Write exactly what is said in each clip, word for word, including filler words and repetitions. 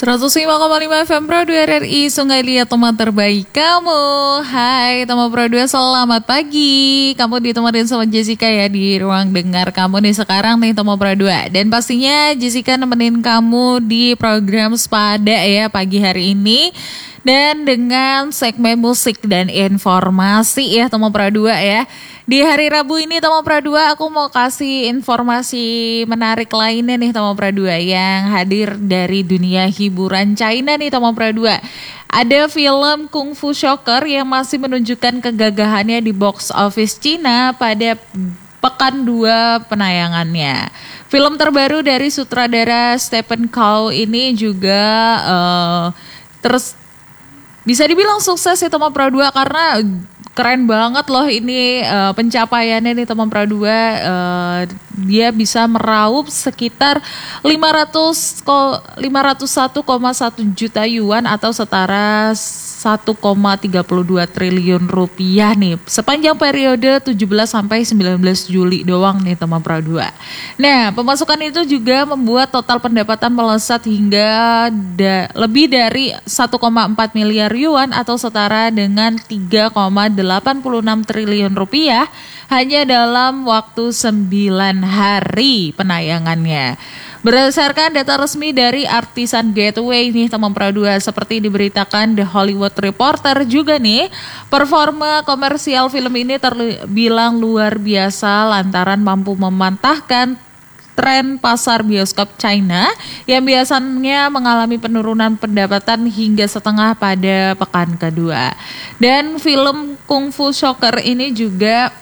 seratus lima koma lima F M Pro dua R R I Sungai Liat, teman terbaik kamu. Hai teman Pro dua, selamat pagi. Kamu ditemenin sama Jessica ya di ruang dengar kamu nih sekarang nih teman Pro dua. Dan pastinya Jessica nemenin kamu di program Sepada ya pagi hari ini. Dan dengan segmen musik dan informasi ya teman Pro dua ya. Di hari Rabu ini teman Pro dua aku mau kasih informasi menarik lainnya nih teman Pro dua yang hadir dari dunia hiburan China nih teman Pro dua. Ada film Kung Fu Shocker yang masih menunjukkan kegagahannya di box office Cina pada pekan dua penayangannya. Film terbaru dari sutradara Stephen Chow ini juga uh, terus bisa dibilang sukses ya teman Pro dua karena keren banget loh ini uh, pencapaiannya nih teman Pro dua. Uh, dia bisa meraup sekitar lima ratus satu koma satu juta yuan atau setara satu koma tiga dua triliun rupiah nih sepanjang periode tujuh belas sampai sembilan belas Juli doang nih teman Pro dua. Nah, pemasukan itu juga membuat total pendapatan melesat hingga da- lebih dari satu koma empat miliar yuan atau setara dengan tiga koma delapan enam triliun rupiah hanya dalam waktu sembilan hari penayangannya. Berdasarkan data resmi dari Artisan Gateway nih teman Pro dua, seperti diberitakan The Hollywood Reporter juga nih, performa komersial film ini terbilang luar biasa lantaran mampu memantahkan tren pasar bioskop China yang biasanya mengalami penurunan pendapatan hingga setengah pada pekan kedua. Dan film Kung Fu Shocker ini juga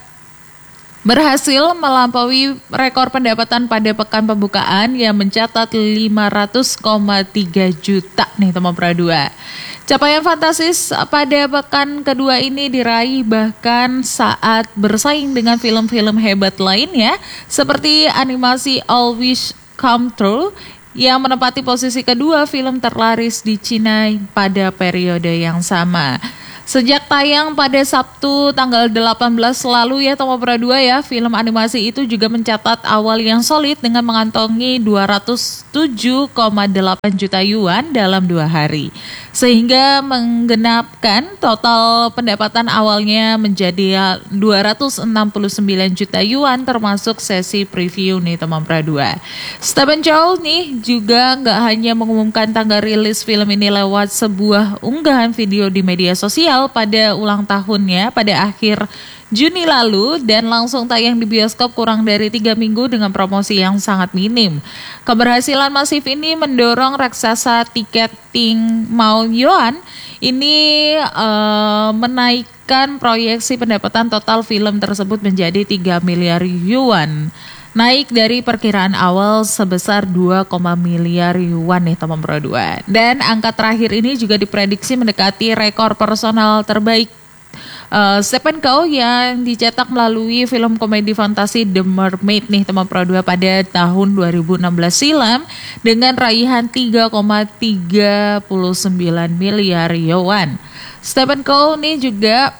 berhasil melampaui rekor pendapatan pada pekan pembukaan yang mencatat lima ratus koma tiga juta nih teman Pro dua. Capaian fantastis pada pekan kedua ini diraih bahkan saat bersaing dengan film-film hebat lainnya seperti animasi All Wish Come True yang menempati posisi kedua film terlaris di Cina pada periode yang sama. Sejak tayang pada Sabtu tanggal delapan belas lalu ya teman Pro dua ya, film animasi itu juga mencatat awal yang solid dengan mengantongi dua ratus tujuh koma delapan juta yuan dalam dua hari. Sehingga menggenapkan total pendapatan awalnya menjadi dua ratus enam puluh sembilan juta yuan termasuk sesi preview nih teman Pro dua. Stephen Chow nih juga nggak hanya mengumumkan tanggal rilis film ini lewat sebuah unggahan video di media sosial pada ulang tahunnya pada akhir Juni lalu dan langsung tayang di bioskop kurang dari tiga minggu dengan promosi yang sangat minim. Keberhasilan masif ini mendorong raksasa tiketing Mao Yuan ini uh, menaikkan proyeksi pendapatan total film tersebut menjadi tiga miliar yuan. Naik dari perkiraan awal sebesar dua koma miliar yuan nih teman Pro dua. Dan angka terakhir ini juga diprediksi mendekati rekor personal terbaik uh, Stephen Chow yang dicetak melalui film komedi fantasi The Mermaid nih teman Pro dua pada tahun dua ribu enam belas silam dengan raihan tiga koma tiga sembilan miliar yuan. Stephen Chow nih juga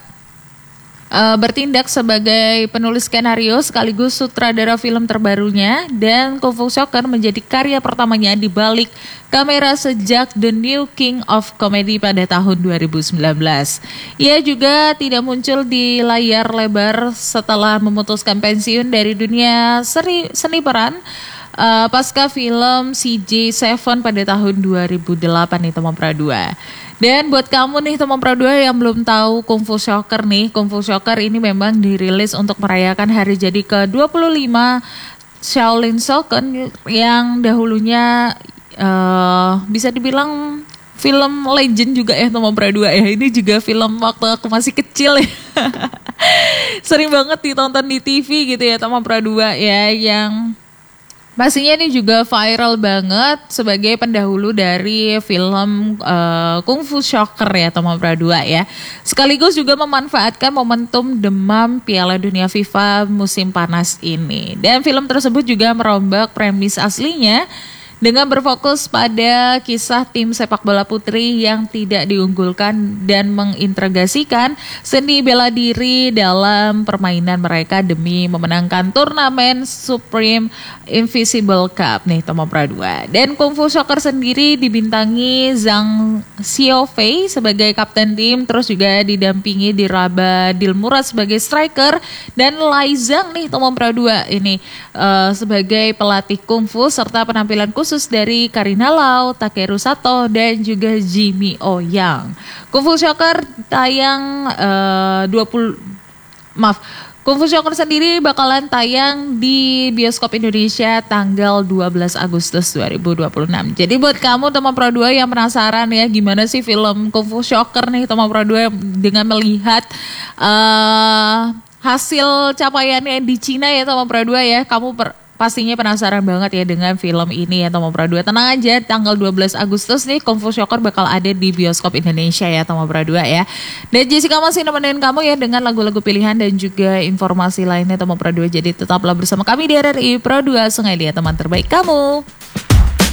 Uh, bertindak sebagai penulis skenario sekaligus sutradara film terbarunya dan Kung Fu Shocker menjadi karya pertamanya di balik kamera sejak The New King of Comedy pada tahun dua ribu sembilan belas. Ia juga tidak muncul di layar lebar setelah memutuskan pensiun dari dunia seni, seni peran uh, pasca film C J tujuh pada tahun dua ribu delapan nih teman Pro dua. Dan buat kamu nih teman Pro dua yang belum tahu Kung Fu Shocker nih, Kung Fu Shocker ini memang dirilis untuk merayakan hari jadi ke dua puluh lima Shaolin Shogun yang dahulunya uh, bisa dibilang film legend juga ya teman Pro dua ya. Ini juga film waktu aku masih kecil ya. Sering banget ditonton di T V gitu ya teman Pro dua ya, yang pastinya ini juga viral banget sebagai pendahulu dari film uh, Kung Fu Shocker ya teman Pro dua ya. Sekaligus juga memanfaatkan momentum demam Piala Dunia FIFA musim panas ini. Dan film tersebut juga merombak premis aslinya dengan berfokus pada kisah tim sepak bola putri yang tidak diunggulkan dan mengintegrasikan seni bela diri dalam permainan mereka demi memenangkan turnamen Supreme Invisible Cup nih Tomo Pradua. Dan Kung Fu Soccer sendiri dibintangi Zhang Xiaofei sebagai kapten tim, terus juga didampingi Diraba Dilmurad sebagai striker dan Lai Zhang nih Tomo Pradua ini uh, sebagai pelatih Kung Fu, serta penampilan khusus dari Karina Lau, Takeru Sato dan juga Jimmy Ouyang. Kung Fu Soccer tayang uh, dua puluh maaf Kung Fu Soccer sendiri bakalan tayang di bioskop Indonesia tanggal dua belas Agustus dua ribu dua puluh enam. Jadi buat kamu Tomo Pro dua yang penasaran ya gimana sih film Kung Fu Soccer nih Tomo Pro dua dengan melihat uh, hasil capaiannya di Cina ya Tomo Pro dua ya, kamu per pastinya penasaran banget ya dengan film ini ya Tomo Pro dua. Tenang aja, tanggal dua belas Agustus nih Kung Fu Soccer bakal ada di bioskop Indonesia ya Tomo Pro dua ya. Dan Jessica masih nemenin kamu ya dengan lagu-lagu pilihan dan juga informasi lainnya Tomo Pro dua. Jadi tetaplah bersama kami di R R I Pro dua Sungai Liat, teman terbaik kamu.